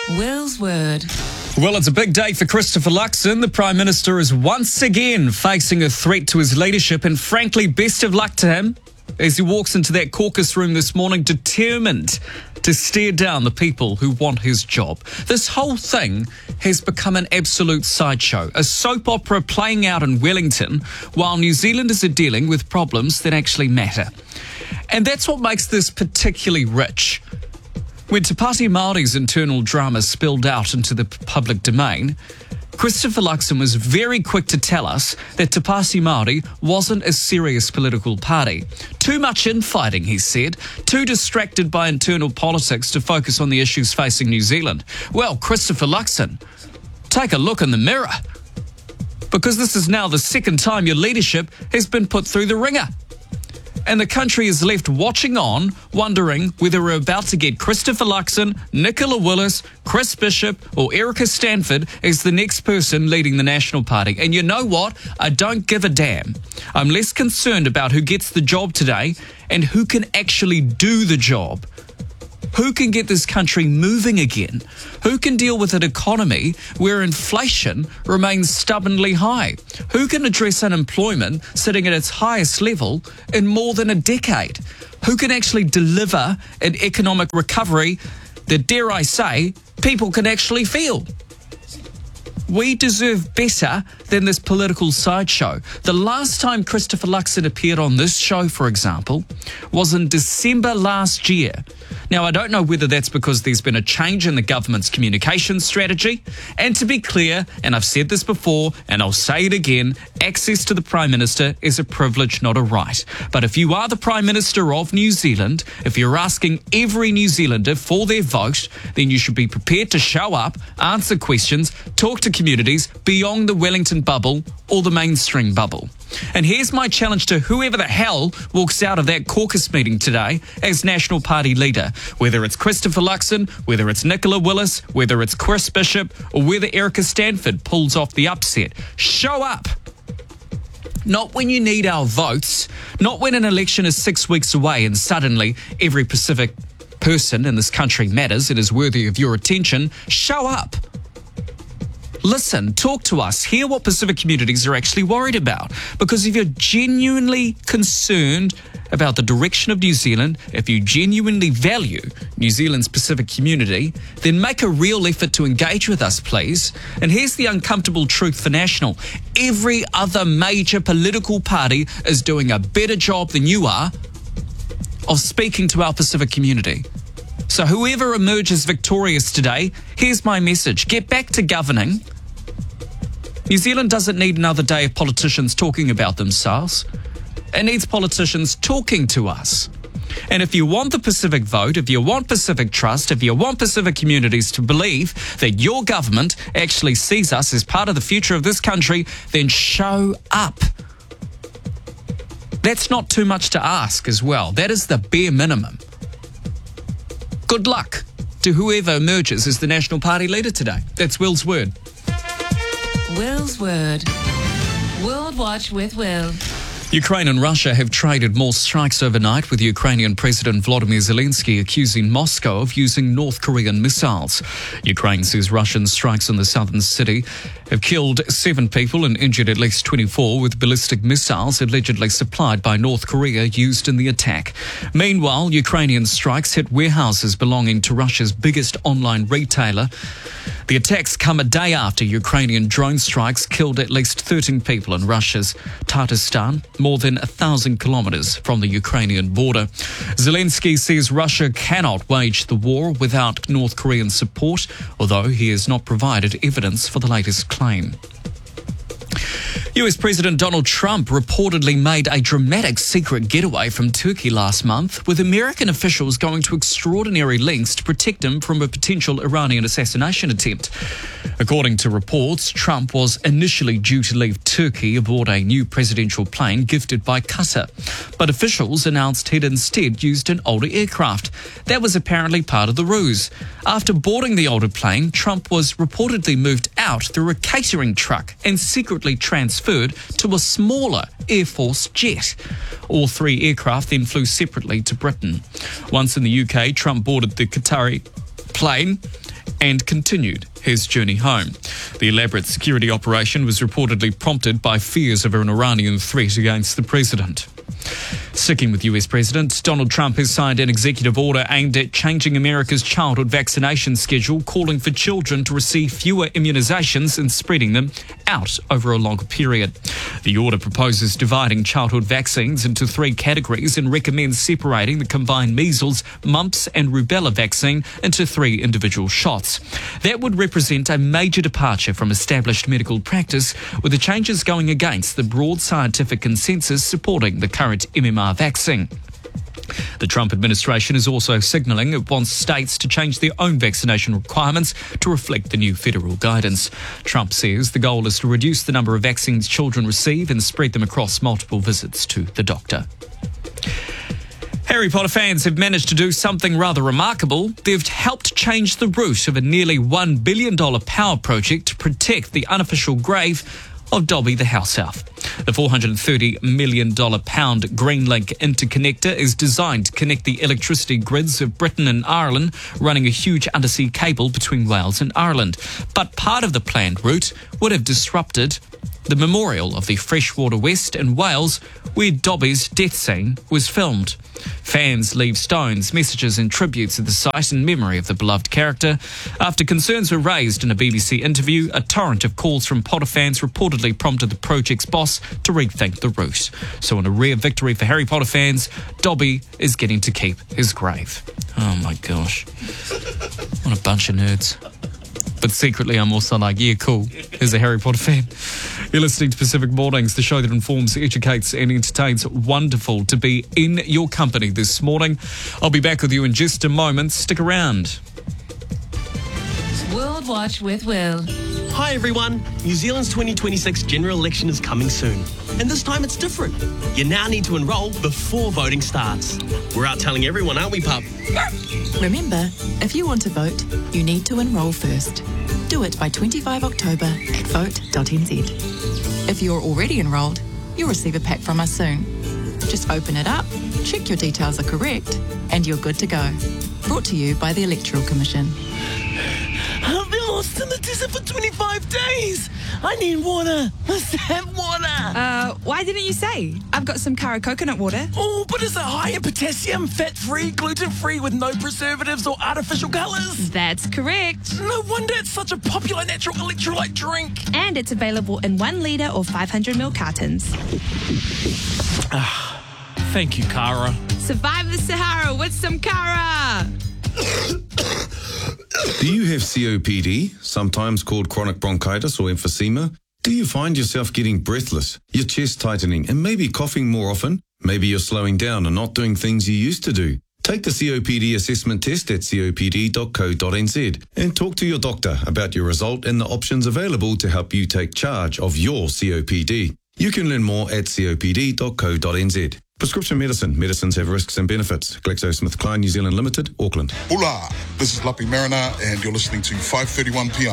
Will's Word. Well, it's a big day for Christopher Luxon. The Prime Minister is once again facing a threat to his leadership, and frankly, best of luck to him as he walks into that caucus room this morning determined to stare down the people who want his job. This whole thing has become an absolute sideshow, a soap opera playing out in Wellington while New Zealanders are dealing with problems that actually matter. And that's what makes this particularly rich. When Te Pāti Māori's internal drama spilled out into the public domain, Christopher Luxon was very quick to tell us that Te Pāti Māori wasn't a serious political party. Too much infighting, he said, too distracted by internal politics to focus on the issues facing New Zealand. Well, Christopher Luxon, take a look in the mirror, because this is now the second time your leadership has been put through the ringer. And the country is left watching on, wondering whether we're about to get Christopher Luxon, Nicola Willis, Chris Bishop or Erica Stanford as the next person leading the National Party. And you know what? I don't give a damn. I'm less concerned about who gets the job today and who can actually do the job. Who can get this country moving again? Who can deal with an economy where inflation remains stubbornly high? Who can address unemployment sitting at its highest level in more than a decade? Who can actually deliver an economic recovery that, dare I say, people can actually feel? We deserve better than this political sideshow. The last time Christopher Luxon appeared on this show, for example, was in December last year. Now, I don't know whether that's because there's been a change in the government's communication strategy. And to be clear, and I've said this before, and I'll say it again, access to the Prime Minister is a privilege, not a right. But if you are the Prime Minister of New Zealand, if you're asking every New Zealander for their vote, then you should be prepared to show up, answer questions, talk to communities beyond the Wellington bubble or the mainstream bubble. And here's my challenge to whoever the hell walks out of that caucus meeting today as National Party leader, whether it's Christopher Luxon, whether it's Nicola Willis, whether it's Chris Bishop, or whether Erica Stanford pulls off the upset. Show up! Not when you need our votes, not when an election is 6 weeks away and suddenly every Pacific person in this country matters and is worthy of your attention. Show up! Listen, talk to us, hear what Pacific communities are actually worried about. Because if you're genuinely concerned about the direction of New Zealand, if you genuinely value New Zealand's Pacific community, then make a real effort to engage with us, please. And here's the uncomfortable truth for National. Every other major political party is doing a better job than you are of speaking to our Pacific community. So whoever emerges victorious today, here's my message. Get back to governing. New Zealand doesn't need another day of politicians talking about themselves. It needs politicians talking to us. And if you want the Pacific vote, if you want Pacific trust, if you want Pacific communities to believe that your government actually sees us as part of the future of this country, then show up. That's not too much to ask as well. That is the bare minimum. Good luck to whoever emerges as the National Party leader today. That's Will's Word. Will's Word. World Watch with Will. Ukraine and Russia have traded more strikes overnight, with Ukrainian President Volodymyr Zelensky accusing Moscow of using North Korean missiles. Ukraine says Russian strikes on the southern city have killed 7 people and injured at least 24, with ballistic missiles allegedly supplied by North Korea used in the attack. Meanwhile, Ukrainian strikes hit warehouses belonging to Russia's biggest online retailer. The attacks come a day after Ukrainian drone strikes killed at least 13 people in Russia's Tatarstan, more than 1,000 kilometres from the Ukrainian border. Zelensky says Russia cannot wage the war without North Korean support, although he has not provided evidence for the latest claim. US President Donald Trump reportedly made a dramatic secret getaway from Turkey last month, with American officials going to extraordinary lengths to protect him from a potential Iranian assassination attempt. According to reports, Trump was initially due to leave Turkey aboard a new presidential plane gifted by Qatar, but officials announced he'd instead used an older aircraft. That was apparently part of the ruse. After boarding the older plane, Trump was reportedly moved out through a catering truck and secretly transferred to a smaller Air Force jet. All 3 aircraft then flew separately to Britain. Once in the UK, Trump boarded the Qatari plane and continued his journey home. The elaborate security operation was reportedly prompted by fears of an Iranian threat against the president. Sticking with US President, Donald Trump has signed an executive order aimed at changing America's childhood vaccination schedule, calling for children to receive fewer immunisations and spreading them out over a longer period. The order proposes dividing childhood vaccines into 3 categories and recommends separating the combined measles, mumps and rubella vaccine into 3 individual shots. That would represent a major departure from established medical practice, with the changes going against the broad scientific consensus supporting the current MMR vaccine. The Trump administration is also signalling it wants states to change their own vaccination requirements to reflect the new federal guidance. Trump says the goal is to reduce the number of vaccines children receive and spread them across multiple visits to the doctor. Harry Potter fans have managed to do something rather remarkable. They've helped change the route of a nearly $1 billion power project to protect the unofficial grave of Dobby the house elf. The $430 million Greenlink interconnector is designed to connect the electricity grids of Britain and Ireland, running a huge undersea cable between Wales and Ireland. But part of the planned route would have disrupted the memorial of the Freshwater West in Wales, where Dobby's death scene was filmed. Fans leave stones, messages and tributes at the site in memory of the beloved character. After concerns were raised in a BBC interview, a torrent of calls from Potter fans reportedly prompted the project's boss to rethink the route. So in a rare victory for Harry Potter fans, Dobby is getting to keep his grave. Oh my gosh. What a bunch of nerds. But secretly, I'm also like, yeah, cool, as a Harry Potter fan. You're listening to Pacific Mornings, the show that informs, educates and entertains. Wonderful to be in your company this morning. I'll be back with you in just a moment. Stick around. World Watch with Will. Hi everyone, New Zealand's 2026 general election is coming soon. And this time it's different. You now need to enrol before voting starts. We're out telling everyone, aren't we, pup? Remember, if you want to vote, you need to enrol first. Do it by 25 October at vote.nz. If you're already enrolled, you'll receive a pack from us soon. Just open it up, check your details are correct, and you're good to go. Brought to you by the Electoral Commission. I've been lost in the desert for 25 days. I need water. Must have water. Why didn't you say? I've got some Kara coconut water. Oh, but is it high in potassium, fat-free, gluten-free with no preservatives or artificial colours? That's correct. No wonder it's such a popular natural electrolyte drink. And it's available in 1 litre or 500ml cartons. Thank you, Kara. Survive the Sahara with some Kara. Do you have COPD, sometimes called chronic bronchitis or emphysema? Do you find yourself getting breathless, your chest tightening, and maybe coughing more often? Maybe you're slowing down and not doing things you used to do. Take the COPD assessment test at copd.co.nz and talk to your doctor about your result and the options available to help you take charge of your COPD. You can learn more at copd.co.nz. Prescription medicine. Medicines have risks and benefits. GlaxoSmithKline New Zealand Limited, Auckland. Hola, this is Lapi Mariner and you're listening to 5:31 p.m.